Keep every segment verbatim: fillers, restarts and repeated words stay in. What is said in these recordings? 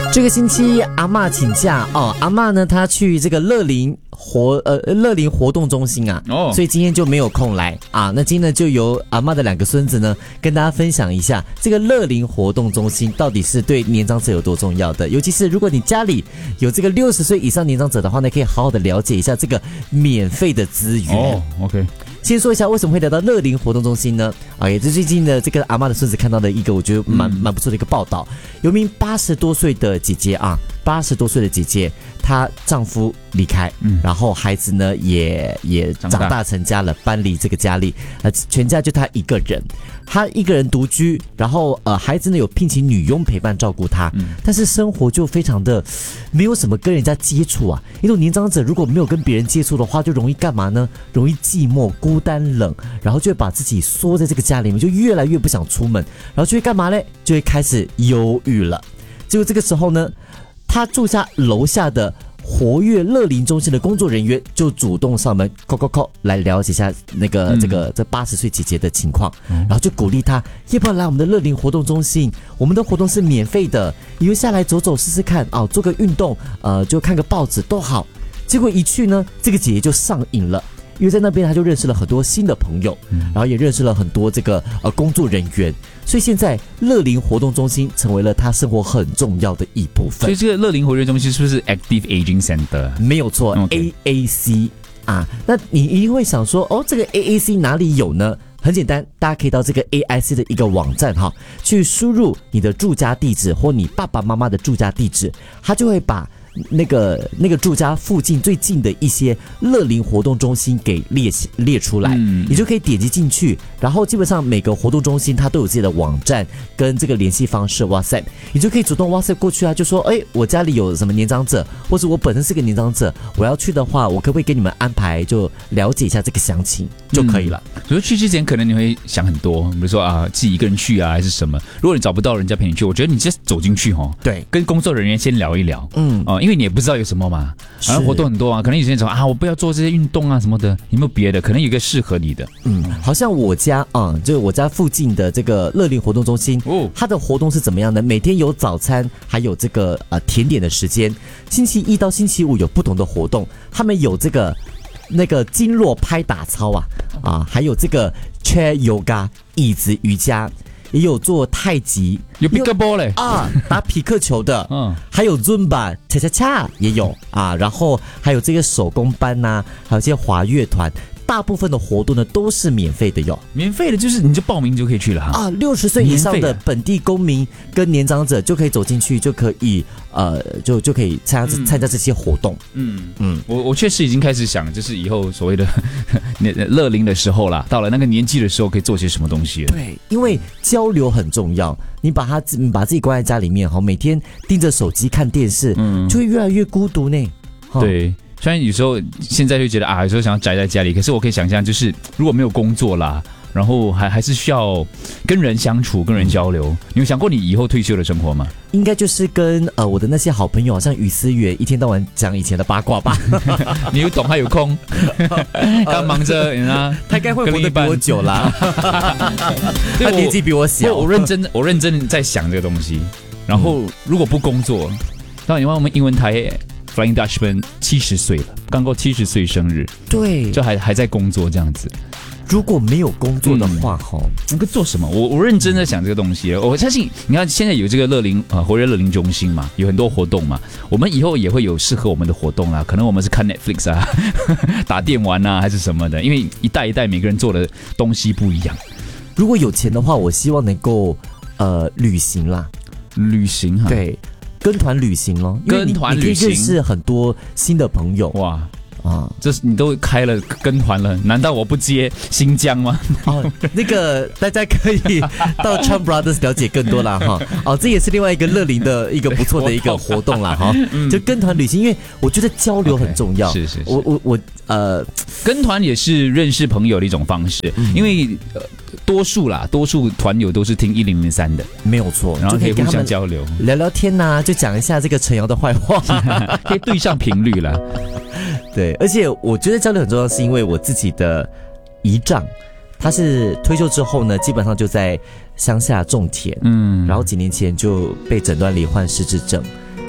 这个星期阿嬷请假哦，阿嬷呢她去这个乐龄活呃乐龄活动中心啊，哦，所以今天就没有空来啊。那今天呢就由阿嬷的两个孙子呢跟大家分享一下这个乐龄活动中心到底是对年长者有多重要的，尤其是如果你家里有这个六十岁以上年长者的话呢，可以好好的了解一下这个免费的资源。 哦 ，OK。 先说一下为什么会聊到乐龄活动中心呢？啊，也是最近的这个阿嬷的孙子看到的一个我觉得蛮蛮不错的一个报道。有名八十多岁的姐姐啊，八十多岁的姐姐，她丈夫离开，嗯，然后孩子呢也也长大成家了，搬离这个家里，呃，全家就她一个人，她一个人独居，然后呃，孩子呢有聘请女佣陪伴照顾她，嗯，但是生活就非常的没有什么跟人家接触啊。一种年长者如果没有跟别人接触的话，就容易干嘛呢？容易寂寞、孤单、冷，然后就会把自己缩在这个家里面，就越来越不想出门，然后就会干嘛嘞？就会开始忧郁了。结果这个时候呢，他住下楼下的活跃乐龄中心的工作人员就主动上门叩叩叩来了解一下那个、嗯、这个这八十岁姐姐的情况，嗯，然后就鼓励她要不要来我们的乐龄活动中心，我们的活动是免费的，以后下来走走试试看啊，做个运动，呃，就看个报纸都好。结果一去呢，这个姐姐就上瘾了。因为在那边他就认识了很多新的朋友，嗯，然后也认识了很多这个呃工作人员，所以现在乐龄活动中心成为了他生活很重要的一部分。 所以这个乐龄活动中心是不是 Active Aging Center？ 没有错， ，A A C 啊。那你一定会想说，哦，这个 A A C 哪里有呢？很简单，大家可以到这个 A I C 的一个网站哈，去输入你的住家地址或你爸爸妈妈的住家地址，他就会把那个那个住家附近最近的一些乐龄活动中心给列列出来，嗯，你就可以点击进去，然后基本上每个活动中心它都有自己的网站跟这个联系方式 WhatsApp， 你就可以主动 WhatsApp 过去啊，就说哎，我家里有什么年长者，或者我本身是个年长者，我要去的话，我可不可以给你们安排，就了解一下这个详情就可以了。 嗯，所以去之前可能你会想很多，比如说啊自己一个人去啊还是什么，如果你找不到人家陪你去，我觉得你就走进去哦， 对， 跟工作人员先聊一聊，嗯哦，因为你也不知道有什么嘛，然后活动很多啊，可能有些人说啊，我不要做这些运动啊什么的，有没有别的？可能有一个适合你的。 嗯，好像我家啊，嗯，就是我家附近的这个乐龄活动中心，哦，它的活动是怎么样的？每天有早餐，还有这个呃甜点的时间，星期一到星期五有不同的活动，他们有这个那个经络拍打操啊啊，还有这个 chair yoga 椅子瑜伽。也有做太极， 有 pickleball 嘞啊，打匹克球的，嗯，还有 Zumba 恰恰恰也有啊，然后还有这个手工班呐，啊，还有这些华乐团。大部分的活动呢都是免费的哟， 免费的就是你就报名就可以去了哈。 啊，六十岁以上的本地公民跟年长者就可以走进去，就可以呃，就就可以参加参加这些活动。嗯嗯，我我确实已经开始想，就是以后所谓的乐龄的时候啦，到了那个年纪的时候，可以做些什么东西。 对，因为交流很重要，你把他你把自己关在家里面哈，每天盯着手机看电视，嗯，就会越来越孤独呢。 对。虽然有时候现在就觉得啊，有时候想要宅在家里，可是我可以想象，就是如果没有工作啦，然后还还是需要跟人相处、跟人交流。你有想过你以后退休的生活吗？ 应该就是跟呃我的那些好朋友，好像于思远，一天到晚讲以前的八卦吧。 你有懂，他有空，他忙着，你知道， 他应该会活得比我久啦。他年纪比我小。 我认真，我认真在想这个东西。然后如果不工作，当然因为我们英文台。Flying Dutchman 七十岁了，刚过七十岁生日， 对， 就还还在工作这样子。 如果没有工作的话，哈、嗯， 能够做什么？我我认真在想这个东西。我相信，你看现在有这个乐龄呃活跃乐龄中心嘛，有很多活动嘛，我们以后也会有适合我们的活动啦。可能我们是看 Netflix 啊，打电玩啊，还是什么的。因为一代一代每个人做的东西不一样。 如果有钱的话，我希望能够呃旅行啦， 旅行哈， 对。跟团旅行咯， 跟团旅行你可以认识很多新的朋友。 哇啊，这是你都开了跟团了，难道我不接新疆吗？ 哦，那个大家可以到 Chan Brothers 了解更多啦哈。哦，这也是另外一个乐龄的一个不错的一个活动啦哈。就跟团旅行，因为我觉得交流很重要。 Okay, 是是是， 我我我呃， 跟团也是认识朋友的一种方式，嗯，因为呃多数啦，多数团友都是听一零零三的， 没有错， 然后可以互相交流， 聊聊天呐，啊，就讲一下这个陈瑶的坏话， 可以对上频率了。 对，而且我觉得交流很重要，是因为我自己的姨丈，他是退休之后呢，基本上就在乡下种田，嗯，然后几年前就被诊断罹患失智症。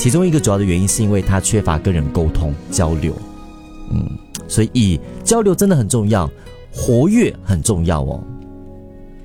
其中一个主要的原因是因为他缺乏跟人沟通交流，嗯，所以交流真的很重要，活跃很重要哦。